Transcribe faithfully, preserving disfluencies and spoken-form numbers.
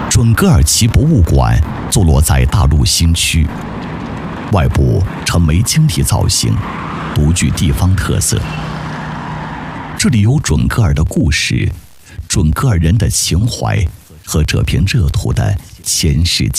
准噶尔旗博物馆坐落在大陆新区，外部呈煤晶体造型，独具地方特色。这里有准噶尔的故事，准噶尔人的情怀和这片热土的前世